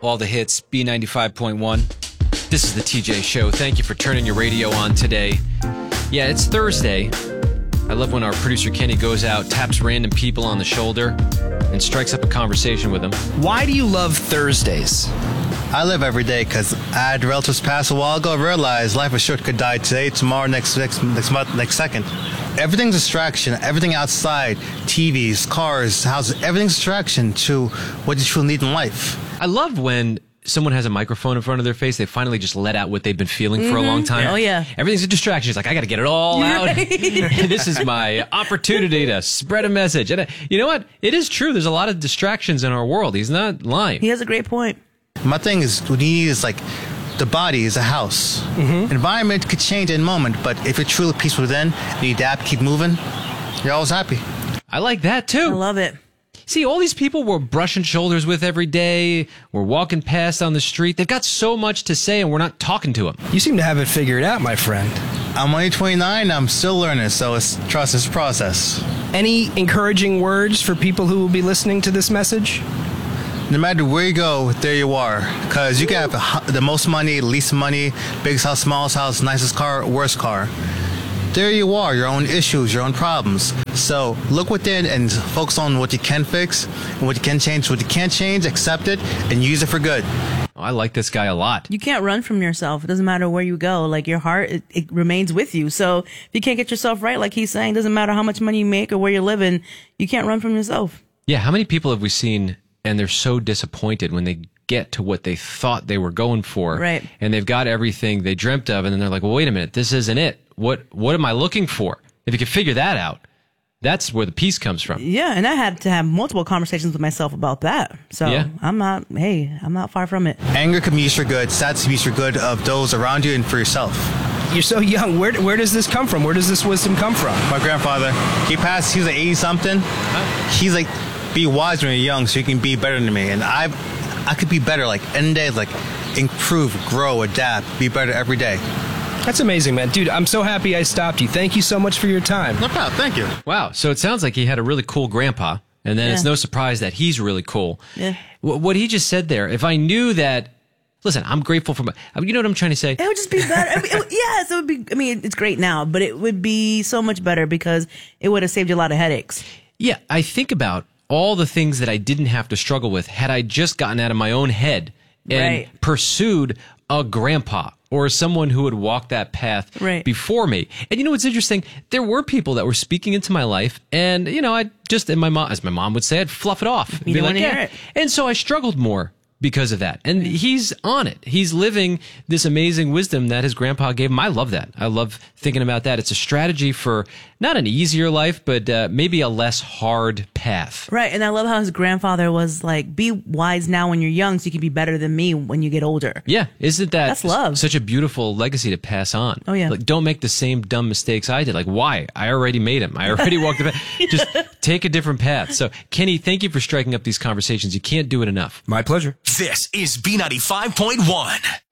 all the hits, B95.1. This is the TJ Show. Thank you for turning your radio on today. Yeah, it's Thursday. I love when our producer Kenny goes out, taps random people on the shoulder, and strikes up a conversation with them. Why do you love Thursdays? I live every day because I had relatives pass a while ago. I realized life is short. Could die today, tomorrow, next month, next second. Everything's a distraction. Everything outside, TVs, cars, houses, everything's a distraction to what you truly need in life. I love when someone has a microphone in front of their face, they finally just let out what they've been feeling for a long time. Oh, yeah. Everything's a distraction. It's like, I got to get it all out. This is my opportunity to spread a message. And you know what? It is true. There's a lot of distractions in our world. He's not lying. He has a great point. My thing is, what you need is like, the body is a house. Environment could change in a moment, but if you're truly peaceful within, and you adapt, keep moving, you're always happy. I like that, too. I love it. See, all these people we're brushing shoulders with every day, we're walking past on the street, they've got so much to say and we're not talking to them. You seem to have it figured out, my friend. I'm only 29, I'm still learning, so trust it's a process. Any encouraging words for people who will be listening to this message? No matter where you go, there you are. Because you can have the most money, least money, biggest house, smallest house, nicest car, worst car. There you are, your own issues, your own problems. So look within and focus on what you can fix and what you can change. What you can't change, accept it and use it for good. Oh, I like this guy a lot. You can't run from yourself. It doesn't matter where you go. Like, your heart, it remains with you. So if you can't get yourself right, like he's saying, doesn't matter how much money you make or where you're living, you can't run from yourself. Yeah, how many people have we seen and they're so disappointed when they get to what they thought they were going for. Right. And they've got everything they dreamt of, and then they're like, well, wait a minute, this isn't it. What am I looking for? If you can figure that out, that's where the peace comes from. Yeah, and I had to have multiple conversations with myself about that. So yeah. I'm not far from it. Anger can be used for good, sadness can be used for good of those around you and for yourself. You're so young. Where does this come from? Where does this wisdom come from? My grandfather, he was like 80-something. He's like, be wise when you're young so you can be better than me. And I could be better, like, any day, like, improve, grow, adapt, be better every day. That's amazing, man. Dude, I'm so happy I stopped you. Thank you so much for your time. No problem. Thank you. Wow. So it sounds like he had a really cool grandpa, and then it's no surprise that he's really cool. Yeah. What he just said there, if I knew that, listen, I'm grateful for you know what I'm trying to say? It would just be better. Yes, it would be. I mean, it's great now, but it would be so much better because it would have saved you a lot of headaches. Yeah, I think about all the things that I didn't have to struggle with had I just gotten out of my own head and pursued a grandpa or someone who would walk that path before me. And you know what's interesting? There were people that were speaking into my life, and you know, I just, as my mom would say, I'd fluff it off. You didn't want to hear it. And so I struggled more because of that. And he's on it. He's living this amazing wisdom that his grandpa gave him. I love that. I love thinking about that. It's a strategy for not an easier life, but maybe a less hard path. Right. And I love how his grandfather was like, be wise now when you're young so you can be better than me when you get older. Yeah. Isn't that That's love. Such a beautiful legacy to pass on? Oh, yeah. Like, don't make the same dumb mistakes I did. Like, why? I already made them. I already walked the path. Just take a different path. So, Kenny, thank you for striking up these conversations. You can't do it enough. My pleasure. This is B95.1.